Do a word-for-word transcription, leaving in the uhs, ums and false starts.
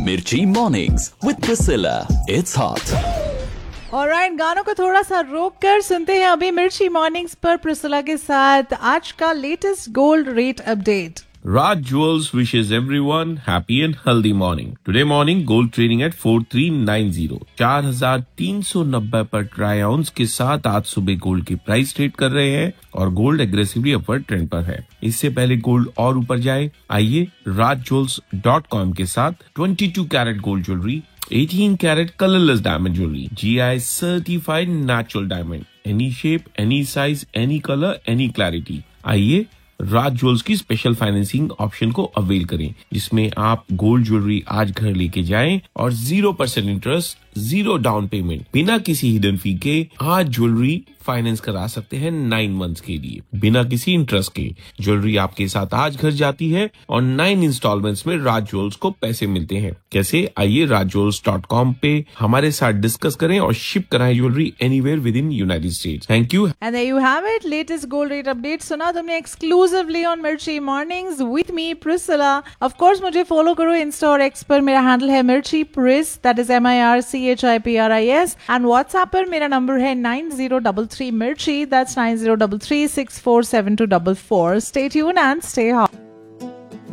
Mirchi Mornings with Priscilla. It's hot. Alright, गानों को थोड़ा सा रोक कर सुनते हैं अभी मिर्ची मॉर्निंग्स पर प्रिसिला के साथ आज का latest gold rate update. Raj Jewels wishes everyone happy and healthy morning. Today morning gold trading at four three nine zero. चार हजार तीन सौ नब्बे पर ट्राई आउंस के साथ आज सुबह गोल्ड की प्राइस ट्रेड कर रहे हैं और गोल्ड एग्रेसिवली अपवर्ड ट्रेंड पर है। इससे पहले गोल्ड और ऊपर जाए, आइए राज ज्वेल्स डॉट कॉम के साथ बाईस कैरेट गोल्ड ज्वेलरी, अठारह कैरेट कलरलेस डायमंड ज्वेलरी, जी आई certified natural diamond, any shape, any size, any colour, any clarity. आइए राज ज्वेल्स की स्पेशल फाइनेंसिंग ऑप्शन को अवेल करें, जिसमें आप गोल्ड ज्वेलरी आज घर लेके जाएं और zero percent interest, zero down payment, बिना किसी हिडन फी के आज ज्वेलरी फाइनेंस करा सकते हैं नाइन मंथ्स के लिए बिना किसी इंटरेस्ट के। ज्वेलरी आपके साथ आज घर जाती है और नाइन इंस्टॉलमेंट्स में राज ज्वेल्स को पैसे मिलते हैं। कैसे? आइए राज ज्वेल्स डॉट कॉम पे हमारे साथ डिस्कस करें और शिप कराएं jewellery anywhere with in United states. Thank you. And there you have it, latest gold rate update सुना तुमने एक्सक्लूसिवली ऑन मिर्ची mornings with me Priscilla. Of course मुझे फॉलो करो इंस्टा और एक्स पर, मेरा हैंडल है मिर्ची प्रिस, that is M I R C H I P R I S, and WhatsApp पर मेरा नंबर है नाइन जीरो डबल थ्री मिर्ची, that's nine zero three three six four seven two four four. Stay tuned and stay hot.